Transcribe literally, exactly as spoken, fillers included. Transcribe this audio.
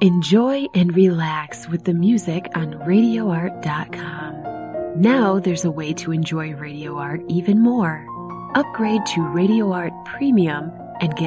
Enjoy and relax with the music on radio art dot com. Now there's a way to enjoy Radio Art even more. Upgrade to Radio Art Premium and get